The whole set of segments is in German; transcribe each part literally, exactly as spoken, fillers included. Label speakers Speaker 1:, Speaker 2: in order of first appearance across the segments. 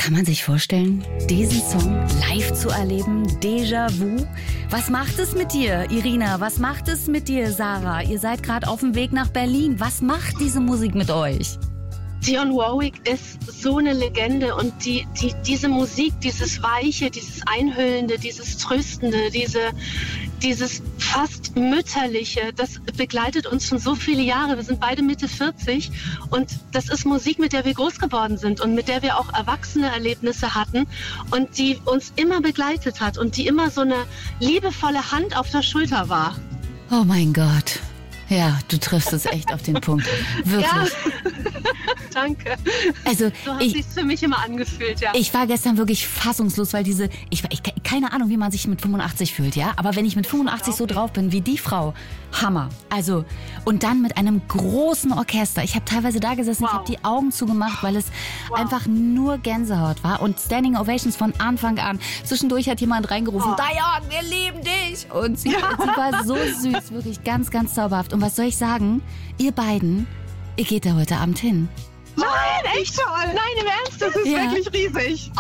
Speaker 1: Kann man sich vorstellen, diesen Song live zu erleben? Déjà-vu? Was macht es mit dir, Irina? Was macht es mit dir, Sarah? Ihr seid gerade auf dem Weg nach Berlin. Was macht diese Musik mit euch?
Speaker 2: Dionne Warwick ist so eine Legende und die, die, diese Musik, dieses Weiche, dieses Einhüllende, dieses Tröstende, diese, dieses fast Mütterliche, das begleitet uns schon so viele Jahre. Wir sind beide Mitte vierzig und das ist Musik, mit der wir groß geworden sind und mit der wir auch erwachsene Erlebnisse hatten und die uns immer begleitet hat und die immer so eine liebevolle Hand auf der Schulter war.
Speaker 1: Oh mein Gott. Ja, du triffst es echt auf den Punkt. Wirklich.
Speaker 2: Ja. Danke.
Speaker 1: Also,
Speaker 2: so hat
Speaker 1: ich,
Speaker 2: sich's für mich immer angefühlt, ja.
Speaker 1: Ich war gestern wirklich fassungslos, weil diese, ich, ich keine Ahnung, wie man sich mit fünfundachtzig fühlt, ja, aber wenn ich mit fünfundachtzig so drauf bin wie die Frau, Hammer. Also, und dann mit einem großen Orchester. Ich habe teilweise da gesessen, wow. Ich habe die Augen zugemacht, weil es wow. einfach nur Gänsehaut war und Standing Ovations von Anfang an. Zwischendurch hat jemand reingerufen, oh. Diane, wir lieben dich. Und sie, ja. sie war so süß, wirklich ganz, ganz zauberhaft. Und was soll ich sagen? Ihr beiden, ihr geht da heute Abend hin.
Speaker 2: Nein, echt toll. Nein, im Ernst, das ist ja. wirklich riesig.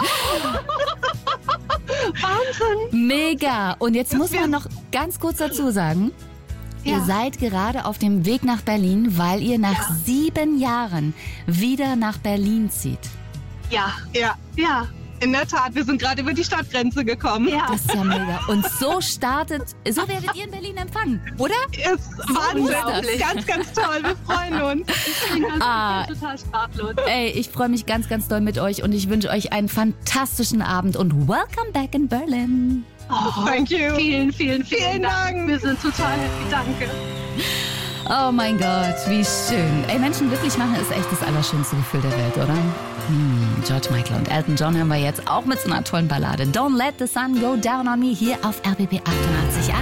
Speaker 2: Oh. Wahnsinn.
Speaker 1: Mega. Und jetzt das muss man noch ganz kurz dazu sagen, ja. ihr seid gerade auf dem Weg nach Berlin, weil ihr nach ja. sieben Jahren wieder nach Berlin zieht.
Speaker 2: Ja, ja, ja. In der Tat, wir sind gerade über die Stadtgrenze gekommen.
Speaker 1: Ja. Das ist ja mega. Und so startet, so werdet ihr in Berlin empfangen, oder?
Speaker 2: Ist so unglaublich. Ganz, ganz toll. Wir freuen uns. Ich bin ganz, ah, total sprachlos.
Speaker 1: Ey, ich freue mich ganz, ganz doll mit euch und ich wünsche euch einen fantastischen Abend und welcome back in Berlin.
Speaker 2: Oh, thank you. Vielen, vielen, vielen, vielen Dank. Dank. Wir sind total happy. Danke.
Speaker 1: Oh mein Gott, wie schön. Ey, Menschen glücklich machen ist echt das allerschönste Gefühl der Welt, oder? Hm, George Michael und Elton John haben wir jetzt auch mit so einer tollen Ballade. Don't Let the Sun Go Down on Me hier auf R B B achtundachtzig Komma acht.